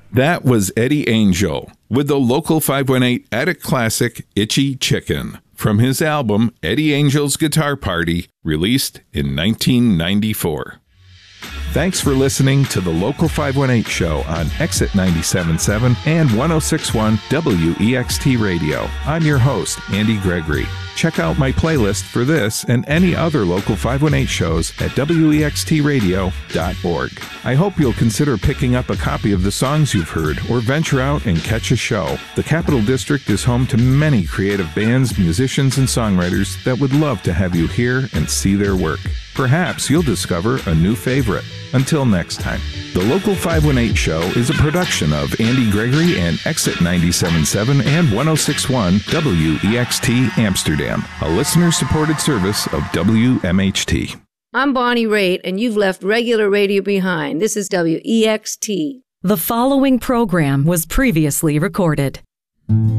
That was Eddie Angel with the Local 518 Attic Classic Itchy Chicken from his album Eddie Angel's Guitar Party, released in 1994. Thanks for listening to the Local 518 show on Exit 97.7 and 106.1 WEXT Radio. I'm your host, Andy Gregory. Check out my playlist for this and any other Local 518 shows at wextradio.org. I hope you'll consider picking up a copy of the songs you've heard or venture out and catch a show. The Capital District is home to many creative bands, musicians, and songwriters that would love to have you hear and see their work. Perhaps you'll discover a new favorite. Until next time, the Local 518 show is a production of Andy Gregory and Exit 97.7 and 106.1 WEXT Amsterdam, a listener-supported service of WMHT. I'm Bonnie Raitt, and you've left regular radio behind. This is WEXT. The following program was previously recorded.